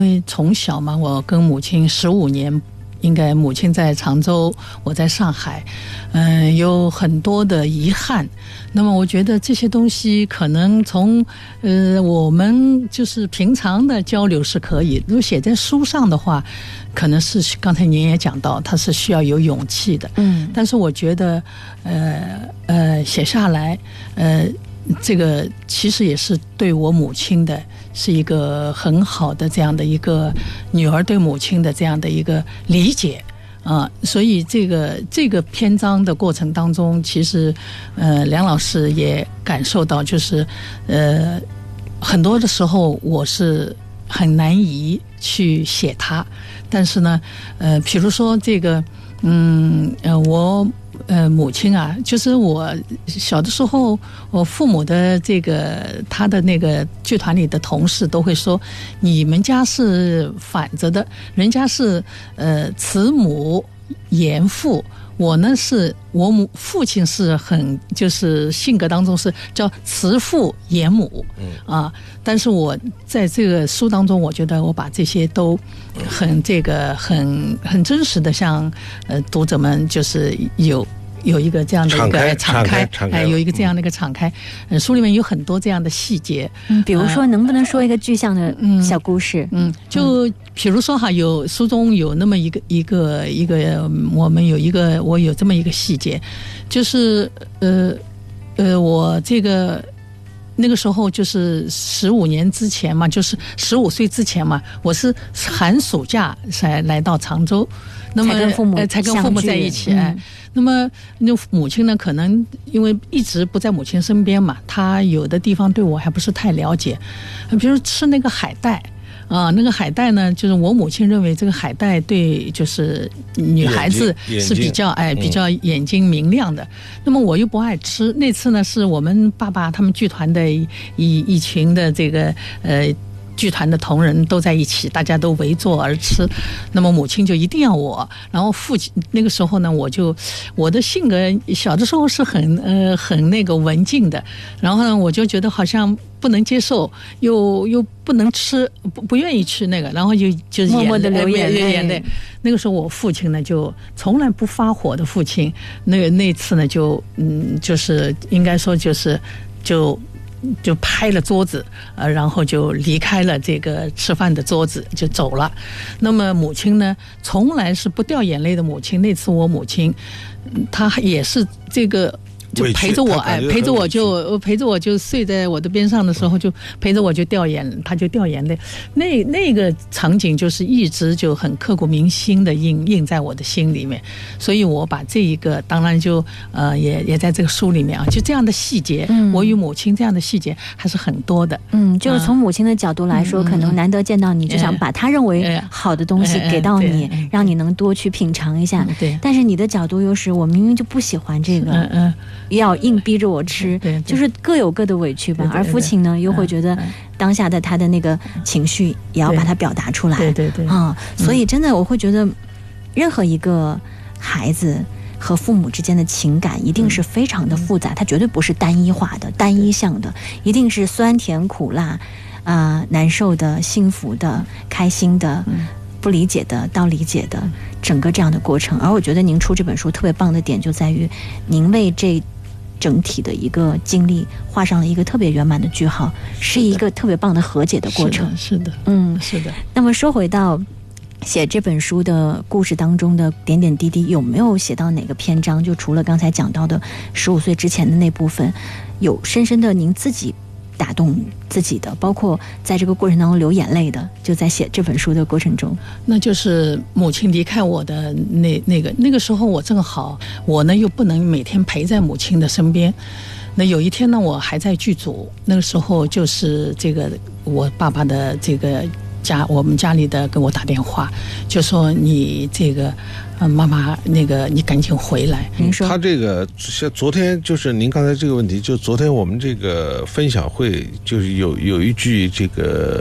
因为从小嘛，我跟母亲15年，应该母亲在常州，我在上海，有很多的遗憾。那么我觉得这些东西可能从我们就是平常的交流是可以，如果写在书上的话，可能是刚才您也讲到，它是需要有勇气的。但是我觉得写下来，这个其实也是对我母亲的是一个很好的这样的一个女儿对母亲的这样的一个理解所以这个篇章的过程当中，其实梁老师也感受到，就是很多的时候我是很难以去写它，但是呢比如说这个我母亲啊，就是我小的时候，我父母的这个他的那个剧团里的同事都会说，你们家是反着的，人家是慈母严父，我呢是我父亲是很就是性格当中是叫慈父严母但是我在这个书当中，我觉得我把这些都很真实的向读者们就是有一个这样的一个敞开有一个这样的一个敞开书里面有很多这样的细节比如说能不能说一个具象的小故事就比如说有书中有那么一个我有这么一个细节，就是我这个那个时候就是15年之前嘛，就是15岁之前嘛，我是寒暑假才来到常州，那么才跟父母在一起那么那母亲呢，可能因为一直不在母亲身边嘛，她有的地方对我还不是太了解，比如吃那个海带那个海带呢，就是我母亲认为这个海带对就是女孩子是比较眼睛明亮的，那么我又不爱吃。那次呢是我们爸爸他们剧团的一群的这个剧团的同仁都在一起，大家都围坐而吃，那么母亲就一定要我，然后父亲那个时候呢，我的性格小的时候是很那个文静的，然后呢我就觉得好像不能接受，又不能吃，不愿意吃那个，然后就默默的流眼泪。 那个时候我父亲呢就从来不发火的父亲，那次呢就是应该说就拍了桌子然后就离开了这个吃饭的桌子就走了。那么母亲呢从来是不掉眼泪的母亲，那次我母亲她也是这个就陪着我陪着我就睡在我的边上的时候，就陪着我他就掉眼泪。那个场景就是一直就很刻骨铭心的印在我的心里面，所以我把这一个当然就也在这个书里面就这样的细节我与母亲这样的细节还是很多的就是从母亲的角度来说可能难得见到你就想把她认为好的东西给到你让你能多去品尝一下对，但是你的角度又是我明明就不喜欢这个要硬逼着我吃就是各有各的委屈吧，而父亲呢又会觉得当下的他的那个情绪也要把它表达出来对所以真的我会觉得任何一个孩子和父母之间的情感一定是非常的复杂，它绝对不是单一化的单一向的，一定是酸甜苦辣难受的幸福的开心的不理解的到理解的整个这样的过程。而我觉得您出这本书特别棒的点就在于您为这整体的一个经历画上了一个特别圆满的句号，是一个特别棒的和解的过程。 是的是的。 那么说回到写这本书的故事当中的点点滴滴，有没有写到哪个篇章就除了刚才讲到的15岁之前的那部分有深深的您自己打动自己的，包括在这个过程当中流眼泪的，就在写这本书的过程中？ 那就是母亲离开我的那个时候，我正好我呢又不能每天陪在母亲的身边。那有一天呢，我还在剧组，那个时候就是这个我爸爸的这个我们家里的给我打电话，就说你这个妈妈那个你赶紧回来。 您说他这个昨天就是您刚才这个问题，就昨天我们这个分享会就是有一句这个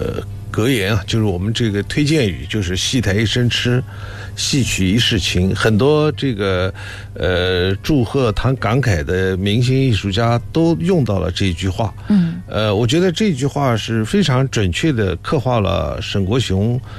格言啊，就是我们这个推荐语，就是戏台一声痴，戏曲一世情。很多这个祝贺谈感慨的明星艺术家都用到了这一句话。我觉得这句话是非常准确的刻画了沈国雄